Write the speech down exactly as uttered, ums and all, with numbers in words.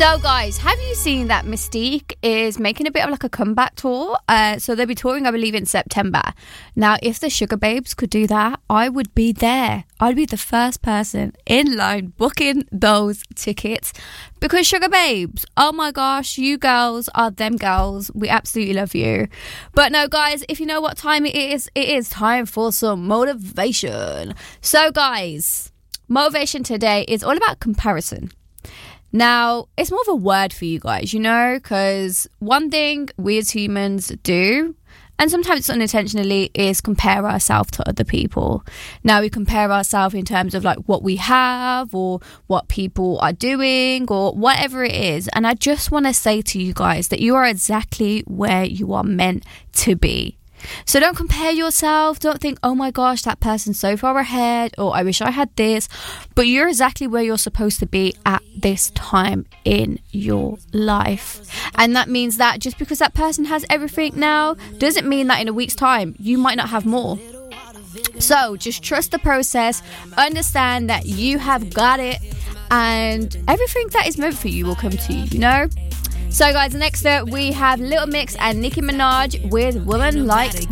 So guys, have you seen that Mystique is making a bit of like a comeback tour? Uh, so they'll be touring, I believe, in September. Now, if the Sugar Babes could do that, I would be there. I'd be the first person in line booking those tickets. Because Sugar Babes, oh my gosh, you girls are them girls. We absolutely love you. But no, guys, if you know what time it is, it is time for some motivation. So guys, motivation today is all about comparison. Now, it's more of a word for you guys, you know, because one thing we as humans do, and sometimes unintentionally, is compare ourselves to other people. Now, we compare ourselves in terms of like what we have or what people are doing or whatever it is. And I just want to say to you guys that you are exactly where you are meant to be. So don't compare yourself. Don't think, oh my gosh, that person's so far ahead, or I wish I had this. But you're exactly where you're supposed to be at this time in your life. And that means that just because that person has everything now doesn't mean that in a week's time you might not have more. So just trust the process, understand that you have got it, and everything that is meant for you will come to you, you know? So guys, next up we have Little Mix and Nicki Minaj with Woman Like